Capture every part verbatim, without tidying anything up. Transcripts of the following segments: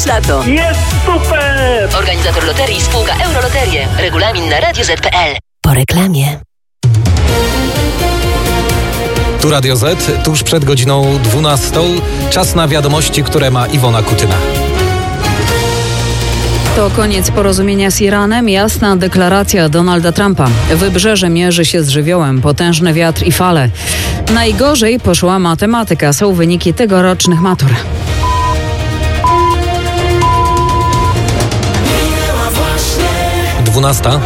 Zatańcz lato. Jest super! Organizator loterii spółka Euroloterie. Regulamin na radio zet kropka pe el. Po reklamie. Tu Radio Z, tuż przed godziną dwunastą. Czas na wiadomości, które ma Iwona Kutyna. To koniec porozumienia z Iranem. Jasna deklaracja Donalda Trumpa. Wybrzeże mierzy się z żywiołem, potężny wiatr i fale. Najgorzej poszła matematyka. Są wyniki tegorocznych matur. Dwunasta.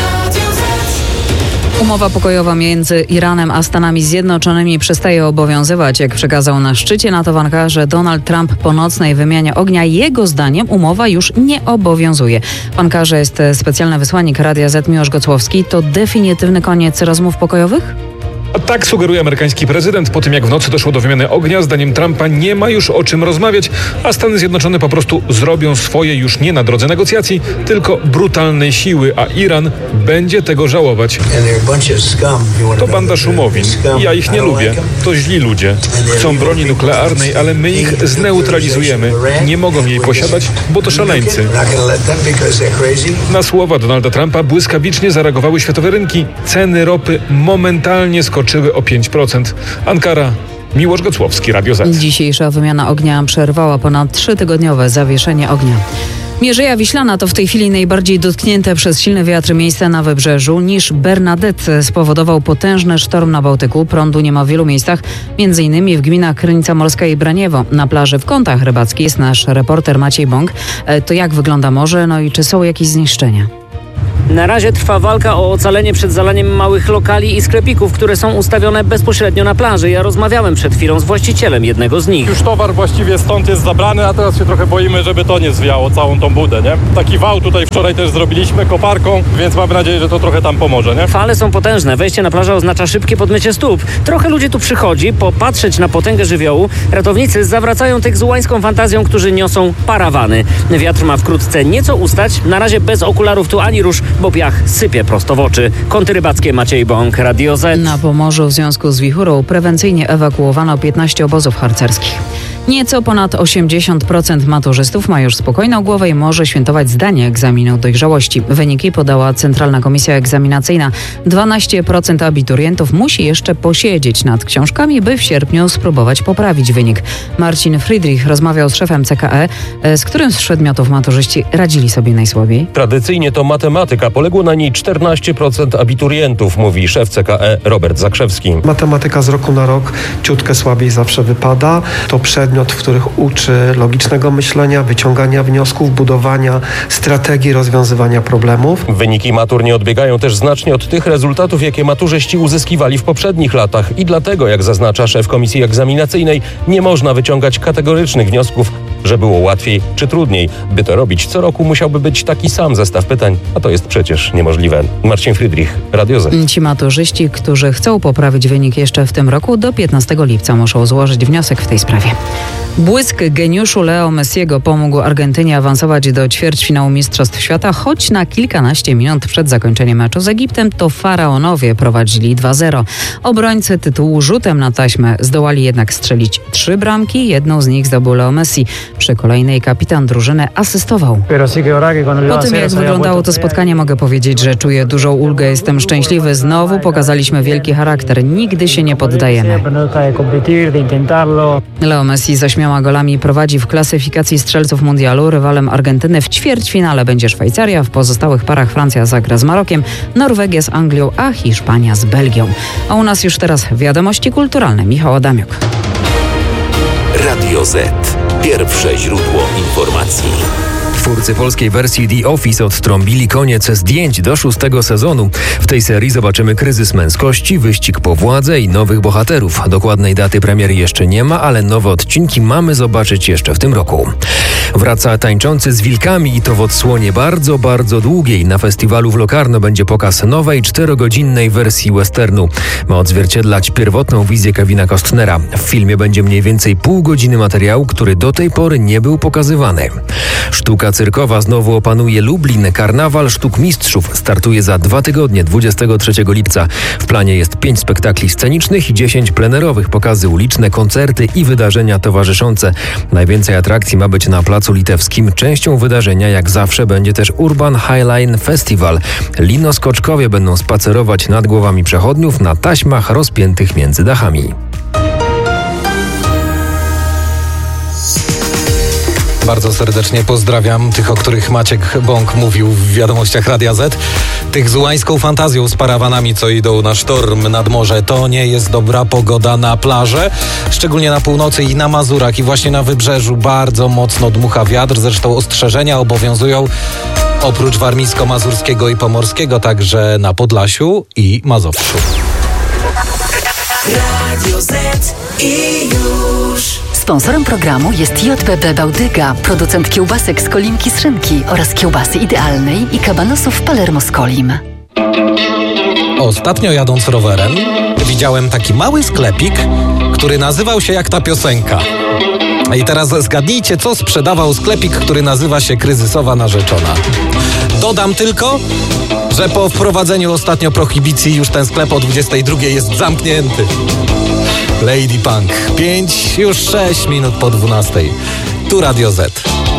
Umowa pokojowa między Iranem a Stanami Zjednoczonymi przestaje obowiązywać. Jak przekazał na szczycie NATO w Ankarze Donald Trump po nocnej wymianie ognia, jego zdaniem umowa już nie obowiązuje. W Ankarze jest specjalny wysłannik Radia Z Miłosz Gocłowski. To definitywny koniec rozmów pokojowych? Tak sugeruje amerykański prezydent. Po tym, jak w nocy doszło do wymiany ognia, zdaniem Trumpa nie ma już o czym rozmawiać, a Stany Zjednoczone po prostu zrobią swoje już nie na drodze negocjacji, tylko brutalnej siły, a Iran będzie tego żałować. To banda szumowin. Ja ich nie lubię. To źli ludzie. Chcą broni nuklearnej, ale my ich zneutralizujemy. Nie mogą jej posiadać, bo to szaleńcy. Na słowa Donalda Trumpa błyskawicznie zareagowały światowe rynki. Ceny ropy momentalnie skoczyły o pięć procent. Ankara, Miłosz Gocłowski, Radio Z. Dzisiejsza wymiana ognia przerwała ponad trzytygodniowe zawieszenie ognia. Mierzeja Wiślana to w tej chwili najbardziej dotknięte przez silny wiatr miejsce na wybrzeżu. Niż Bernadette spowodował potężny sztorm na Bałtyku. Prądu nie ma w wielu miejscach, między innymi w gminach Krynica Morska i Braniewo. Na plaży w Kątach Rybackich jest nasz reporter Maciej Bąk. To jak wygląda morze, no i czy są jakieś zniszczenia? Na razie trwa walka o ocalenie przed zalaniem małych lokali i sklepików, które są ustawione bezpośrednio na plaży. Ja rozmawiałem przed chwilą z właścicielem jednego z nich. Już towar właściwie stąd jest zabrany, a teraz się trochę boimy, żeby to nie zwiało całą tą budę, nie? Taki wał tutaj wczoraj też zrobiliśmy koparką, więc mamy nadzieję, że to trochę tam pomoże, nie? Fale są potężne. Wejście na plażę oznacza szybkie podmycie stóp. Trochę ludzi tu przychodzi popatrzeć na potęgę żywiołu. Ratownicy zawracają tych z łańską fantazją, którzy niosą parawany. Wiatr ma wkrótce nieco ustać. Na razie bez okularów tu ani rusz, bo piach sypie prosto w oczy. Kąty rybackie, Maciej Bąk, Radio Z. Na Pomorzu w związku z wichurą prewencyjnie ewakuowano piętnaście obozów harcerskich. Nieco ponad osiemdziesiąt procent maturzystów ma już spokojną głowę i może świętować zdanie egzaminu dojrzałości. Wyniki podała Centralna Komisja Egzaminacyjna. dwanaście procent abiturientów musi jeszcze posiedzieć nad książkami, by w sierpniu spróbować poprawić wynik. Marcin Friedrich rozmawiał z szefem C K E, z którym z przedmiotów maturzyści radzili sobie najsłabiej. Tradycyjnie to matematyka. Poległo na niej czternaście procent abiturientów, mówi szef C K E Robert Zakrzewski. Matematyka z roku na rok ciutkę słabiej zawsze wypada. To przedmiot, w których uczy logicznego myślenia, wyciągania wniosków, budowania strategii rozwiązywania problemów. Wyniki matur nie odbiegają też znacznie od tych rezultatów, jakie maturzyści uzyskiwali w poprzednich latach i dlatego, jak zaznacza szef Komisji Egzaminacyjnej, nie można wyciągać kategorycznych wniosków, że było łatwiej czy trudniej. By to robić, co roku musiałby być taki sam zestaw pytań, a to jest przecież niemożliwe. Marcin Friedrich, Radio Z. Ci maturzyści, którzy chcą poprawić wynik jeszcze w tym roku, do piętnastego lipca muszą złożyć wniosek w tej sprawie. Błysk geniuszu Leo Messiego pomógł Argentynie awansować do ćwierćfinału Mistrzostw Świata, choć na kilkanaście minut przed zakończeniem meczu z Egiptem to faraonowie prowadzili dwa zero. Obrońcy tytułu rzutem na taśmę zdołali jednak strzelić trzy bramki, jedną z nich zdobył Leo Messi. Przy kolejnej kapitan drużyny asystował. Po tym, jak wyglądało to spotkanie, mogę powiedzieć, że czuję dużą ulgę, jestem szczęśliwy. Znowu pokazaliśmy wielki charakter, nigdy się nie poddajemy. Leo Messi z ośmioma golami prowadzi w klasyfikacji strzelców mundialu. Rywalem Argentyny w ćwierćfinale będzie Szwajcaria, w pozostałych parach Francja zagra z Marokiem, Norwegia z Anglią, a Hiszpania z Belgią. A u nas już teraz wiadomości kulturalne. Michał Adamiuk. Radio Z. Pierwsze źródło informacji. Twórcy polskiej wersji The Office odtrąbili koniec zdjęć do szóstego sezonu. W tej serii zobaczymy kryzys męskości, wyścig po władzę i nowych bohaterów. Dokładnej daty premiery jeszcze nie ma, ale nowe odcinki mamy zobaczyć jeszcze w tym roku. Wraca Tańczący z wilkami i to w odsłonie bardzo, bardzo długiej. Na festiwalu w Locarno będzie pokaz nowej, czterogodzinnej wersji westernu. Ma odzwierciedlać pierwotną wizję Kevina Costnera. W filmie będzie mniej więcej pół godziny materiału, który do do tej pory nie był pokazywany. Sztuka cyrkowa znowu opanuje Lublin. Karnawal Sztuk Mistrzów startuje za dwa tygodnie, dwudziestego trzeciego lipca. W planie jest pięć spektakli scenicznych i dziesięć plenerowych, pokazy uliczne, koncerty i wydarzenia towarzyszące. Najwięcej atrakcji ma być na Placu Litewskim. Częścią wydarzenia jak zawsze będzie też Urban Highline Festival. Linoskoczkowie będą spacerować nad głowami przechodniów na taśmach rozpiętych między dachami. Bardzo serdecznie pozdrawiam tych, o których Maciek Bąk mówił w wiadomościach Radia Z. Tych z ułańską fantazją z parawanami, co idą na sztorm nad morze. To nie jest dobra pogoda na plażę, szczególnie na północy i na Mazurach i właśnie na Wybrzeżu bardzo mocno dmucha wiatr. Zresztą ostrzeżenia obowiązują oprócz warmińsko-mazurskiego i pomorskiego, także na Podlasiu i Mazowszu. Radio Z i już. Sponsorem programu jest J B B Bałdyga, producent kiełbasek z Kolimki z Szynki oraz kiełbasy idealnej i kabanosów Palermo z Kolim. Ostatnio jadąc rowerem widziałem taki mały sklepik, który nazywał się jak ta piosenka. I teraz zgadnijcie, co sprzedawał sklepik, który nazywa się Kryzysowa Narzeczona. Dodam tylko, że po wprowadzeniu ostatnio prohibicji już ten sklep o dwudziestej drugiej jest zamknięty. Lady Punk. Pięć, już sześć minut po dwunastej. Tu Radio Z.